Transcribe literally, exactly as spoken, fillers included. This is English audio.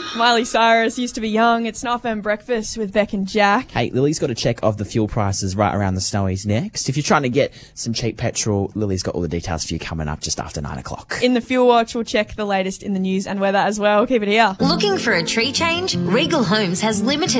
Miley Cyrus used to be young. It's N F M Breakfast with Beck and Jack. Hey, Lily's got a check of the fuel prices right around the Snowies next. If you're trying to get some cheap petrol, Lily's got all the details for you coming up just after nine o'clock. In the Fuel Watch, we'll check the latest in the news and weather as well. Keep it here. Looking for a tree change? Regal Homes has limited